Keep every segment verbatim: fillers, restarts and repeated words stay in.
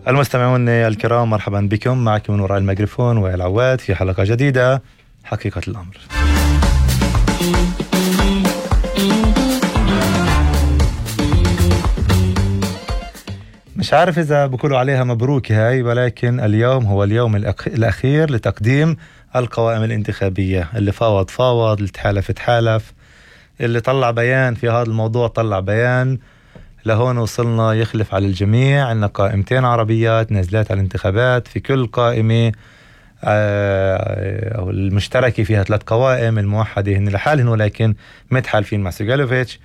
المستمعون الكرام، مرحبا بكم. معكم من وراء الميكروفون وائل عواد في حلقة جديدة حقيقة الأمر. مش عارف إذا بقولوا عليها مبروك هاي، ولكن اليوم هو اليوم الأخير لتقديم القوائم الانتخابية. اللي فاوض فاوض، اللي تحالف تحالف، اللي طلع بيان في هذا الموضوع طلع بيان. لهون وصلنا يخلف على الجميع. عندنا قائمتين عربيات نازلات على الانتخابات، في كل قائمة أو المشتركة فيها ثلاث قوائم، الموحدة هن لحالهن ولكن متحالفين مع سيغالوفيتش.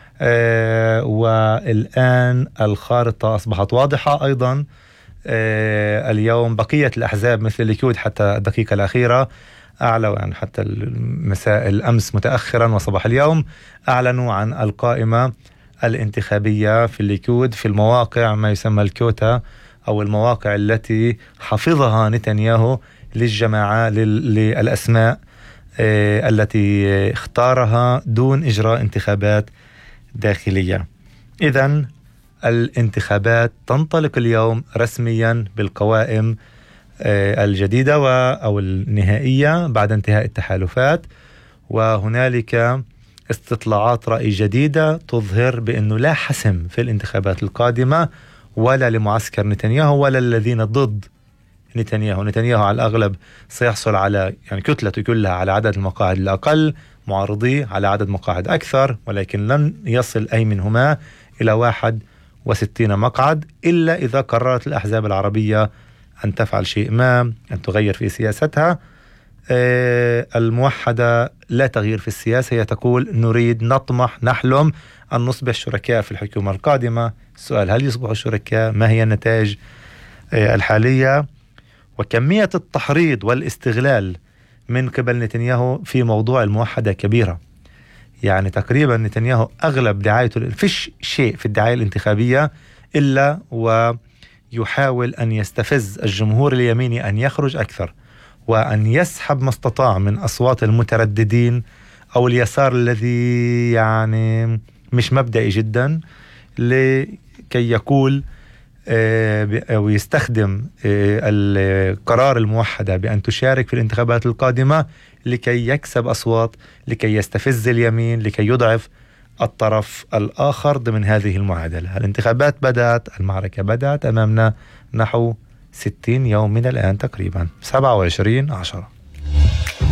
أه والآن الخارطة أصبحت واضحة أيضا. أه اليوم بقية الأحزاب مثل الليكود حتى الدقيقة الأخيرة أعلنوا، يعني حتى المساء الأمس متأخرا وصباح اليوم أعلنوا عن القائمة الانتخابية في الليكود في المواقع ما يسمى الكوتا، أو المواقع التي حفظها نتنياهو للجماعة للأسماء أه التي اختارها دون إجراء انتخابات داخلية. إذن الانتخابات تنطلق اليوم رسميا بالقوائم آه الجديدة و أو النهائية بعد انتهاء التحالفات. وهنالك استطلاعات رأي جديدة تظهر بأنه لا حسم في الانتخابات القادمة، ولا لمعسكر نتنياهو ولا الذين ضد نتنياهو. نتنياهو على الأغلب سيحصل على، يعني كتلته كلها على عدد المقاعد الأقل، معارضيه على عدد مقاعد أكثر، ولكن لن يصل أي منهما إلى واحد وستين مقعد إلا إذا قررت الأحزاب العربية أن تفعل شيء ما، أن تغير في سياستها. آه الموحدة لا تغيير في السياسة، هي تقول نريد، نطمح، نحلم أن نصبح شركاء في الحكومة القادمة. السؤال، هل يصبحوا شركاء؟ ما هي النتائج آه الحالية؟ وكمية التحريض والاستغلال من قبل نتنياهو في موضوع الموحدة كبيرة. يعني تقريبا نتنياهو أغلب دعايته، فيش شيء في الدعاية الانتخابية إلا ويحاول أن يستفز الجمهور اليميني أن يخرج أكثر، وأن يسحب ما استطاع من أصوات المترددين أو اليسار الذي يعني مش مبدئي جدا، لكي يقول أو يستخدم القرار الموحدة بأن تشارك في الانتخابات القادمة لكي يكسب أصوات، لكي يستفز اليمين، لكي يضعف الطرف الآخر ضمن هذه المعادلة. الانتخابات بدأت، المعركة بدأت، أمامنا نحو ستين يوم من الآن، تقريبا سبعة وعشرين عشرة.